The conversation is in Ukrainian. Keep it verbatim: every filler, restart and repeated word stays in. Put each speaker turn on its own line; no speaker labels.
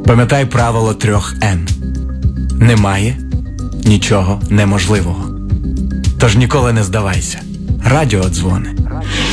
Пам'ятай правило трьох Н. Немає нічого неможливого. Тож ніколи не здавайся. Радіодзвони.